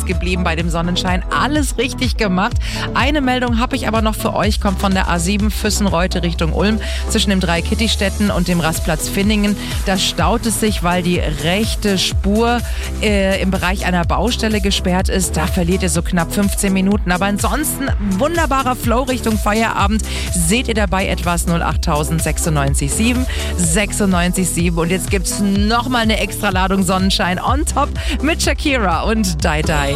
geblieben bei dem Sonnenschein. Alles richtig gemacht. Eine Meldung habe ich aber noch für euch, kommt von der A7 Füssen-Reute Richtung Ulm zwischen dem Dreikittistetten und dem Rastplatz Finningen. Da staut es sich, weil die rechte Spur im Bereich einer Baustelle gesperrt ist. Da verliert ihr so knapp 15 Minuten. Aber ansonsten wunderbarer Flow Richtung Feierabend. Seht ihr dabei etwas 08096 96,7. Und jetzt gibt's nochmal eine extra Ladung Sonnenschein on top mit Shakira und Die Die.